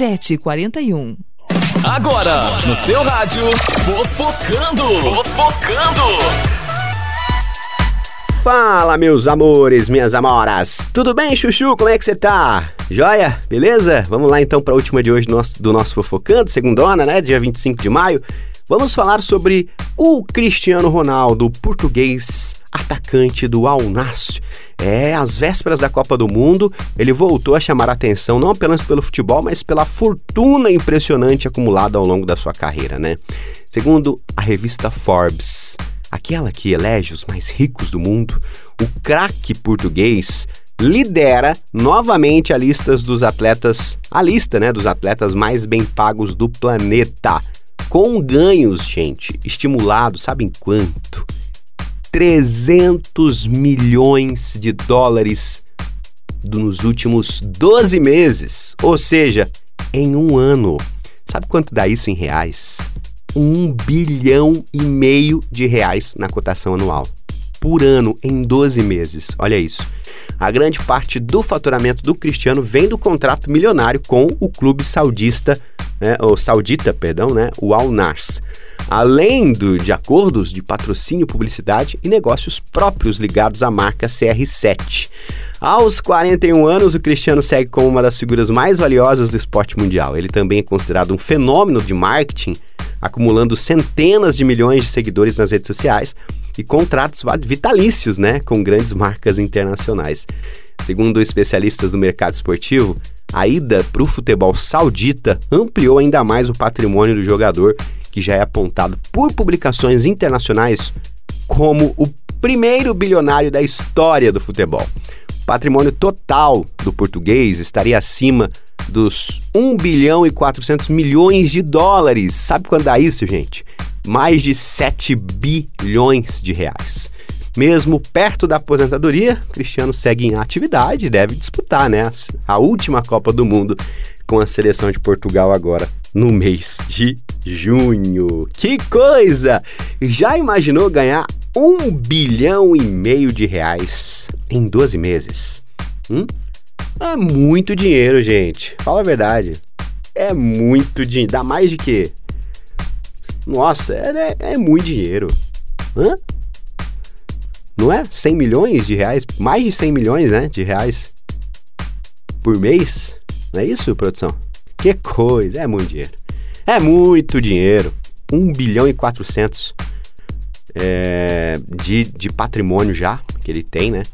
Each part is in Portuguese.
7h41. Agora, no seu rádio, Fofocando. Fala, meus amores, minhas amoras. Tudo bem, Chuchu? Como é que você tá? Joia? Beleza? Vamos lá então para a última de hoje do nosso Fofocando, segundona, né? Dia 25 de maio. Vamos falar sobre o Cristiano Ronaldo, português, atacante do Al Nassr. Às vésperas da Copa do Mundo, ele voltou a chamar a atenção não apenas pelo futebol, mas pela fortuna impressionante acumulada ao longo da sua carreira, né? Segundo a revista Forbes, aquela que elege os mais ricos do mundo, o craque português lidera novamente a lista dos atletas mais bem pagos do planeta, com ganhos, gente, estimulados, sabem quanto? 300 milhões de dólares nos últimos 12 meses, ou seja, em um ano. Sabe quanto dá isso em reais? 1,5 bilhão de reais na cotação anual, por ano, em 12 meses. Olha isso. A grande parte do faturamento do Cristiano vem do contrato milionário com o clube saudita, o Al Nassr. Além de acordos de patrocínio, publicidade e negócios próprios ligados à marca CR7. Aos 41 anos, o Cristiano segue como uma das figuras mais valiosas do esporte mundial. Ele também é considerado um fenômeno de marketing, acumulando centenas de milhões de seguidores nas redes sociais e contratos vitalícios, né, com grandes marcas internacionais. Segundo especialistas do mercado esportivo, a ida para o futebol saudita ampliou ainda mais o patrimônio do jogador, que já é apontado por publicações internacionais como o primeiro bilionário da história do futebol. O patrimônio total do português estaria acima dos 1 bilhão e 400 milhões de dólares. Sabe quando dá isso, gente? Mais de 7 bilhões de reais. Mesmo perto da aposentadoria, Cristiano segue em atividade e deve disputar, né, a última Copa do Mundo com a seleção de Portugal agora no mês de junho. Que coisa! Já imaginou ganhar 1,5 bilhão de reais em 12 meses? É muito dinheiro, gente. Fala a verdade. É muito dinheiro. Dá mais de quê? Nossa, é muito dinheiro. Não é? 100 milhões de reais? Mais de 100 milhões, né, de reais por mês? Não é isso, produção? Que coisa, é muito dinheiro. É muito dinheiro. 1 bilhão e 400 de patrimônio já, que ele tem, né?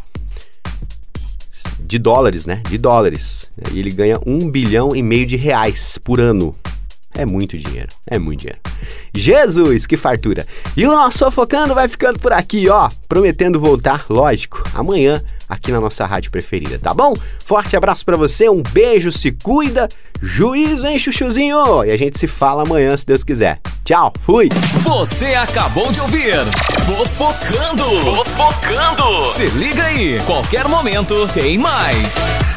De dólares, né? De dólares. E ele ganha 1,5 bilhão de reais por ano. É muito dinheiro, é muito dinheiro. Jesus, que fartura! E o nosso Fofocando vai ficando por aqui, ó, prometendo voltar, lógico, amanhã aqui na nossa rádio preferida, tá bom? Forte abraço pra você, um beijo, se cuida, juízo, hein, chuchuzinho? E a gente se fala amanhã, se Deus quiser. Tchau, fui! Você acabou de ouvir Fofocando! Se liga aí, qualquer momento tem mais!